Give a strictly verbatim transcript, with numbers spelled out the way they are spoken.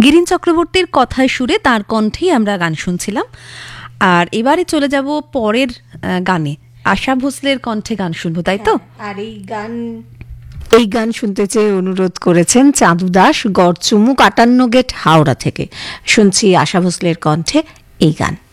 গিরিন চক্রবর্তীর কথায় সুরে তার কণ্ঠেই আমরা গান শুনছিলাম। আর এবারে চলে যাব পরের গানে, আশা ভোসলের কণ্ঠে গান শুনবো, তাই তো? আর এই গান এই গান শুনতে চেয়ে অনুরোধ করেছেন চাঁদু দাস, গড়চুমুক আটান্ন গেট, হাওড়া থেকে। শুনছি আশা ভোসলের কণ্ঠে এই গান।